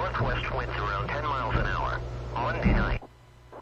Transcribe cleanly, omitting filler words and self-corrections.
northwest winds around 10 miles an hour. Monday night.